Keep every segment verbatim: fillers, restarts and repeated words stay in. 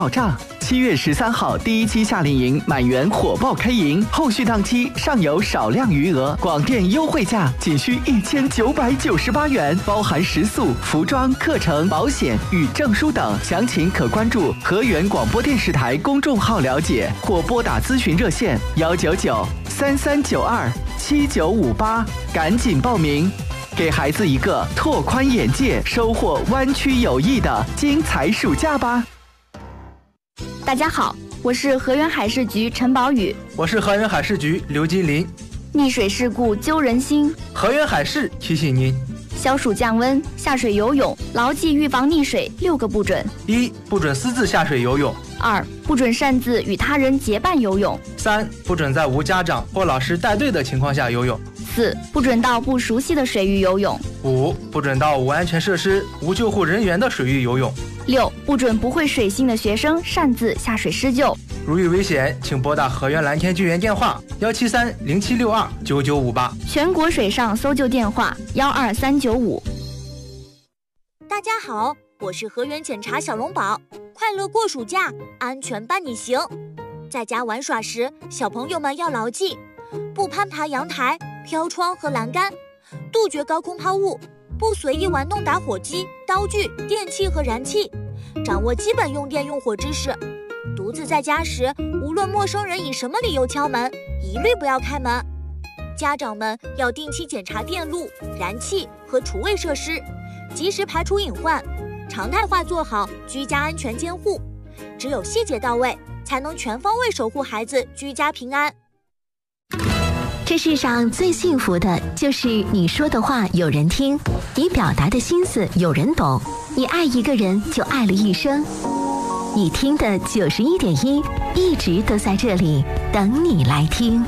保障。七月十三号第一期夏令营满员火爆开营，后续档期尚有少量余额，广电优惠价仅需一千九百九十八元，包含食宿、服装、课程、保险与证书等。详情可关注河源广播电视台公众号了解，或拨打咨询热线幺九九三三九二七九五八，赶紧报名，给孩子一个拓宽眼界、收获湾区友谊的精彩暑假吧。 大家好，我是河源海事局陈宝宇。 我是河源海事局刘金林。 溺水事故揪人心， 河源海事提醒您： 消暑降温，下水游泳牢记预防溺水六个不准： 一、不准私自下水游泳； 二、不准擅自与他人结伴游泳； 三、不准在无家长或老师带队的情况下游泳； 四、不准到不熟悉的水域游泳； 五、不准到无安全设施、无救护人员的水域游泳； 六、不准不会水性的学生擅自下水施救。 如遇危险，请拨打河源蓝天救援电话幺七三零七六二九九五八， 全国水上搜救电话幺二三九五。 大家好，我是河源检查小龙宝，快乐过暑假，安全伴你行。在家玩耍时，小朋友们要牢记：不攀爬阳台、飘窗和栏杆，杜绝高空抛物，不随意玩弄打火机、刀具、电器和燃气，掌握基本用电用火知识。独自在家时，无论陌生人以什么理由敲门，一律不要开门。家长们要定期检查电路、燃气和厨卫设施，及时排除隐患，常态化做好居家安全监护。只有细节到位，才能全方位守护孩子居家平安。 这世上最幸福的就是你说的话有人听，你表达的心思有人懂，你爱一个人就爱了一生。你听的九十一点一，一直都在这里等你来听。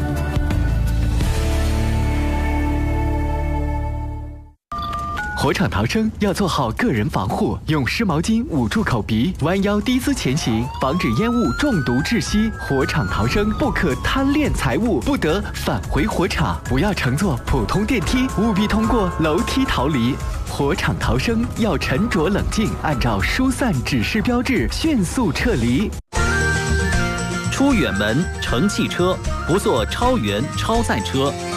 火场逃生要做好个人防护，用湿毛巾捂住口鼻，弯腰低姿前行，防止烟雾中毒窒息。火场逃生不可贪恋财物，不得返回火场，不要乘坐普通电梯，务必通过楼梯逃离。火场逃生要沉着冷静，按照疏散指示标志迅速撤离。 出远门乘汽车，不坐超员超载车。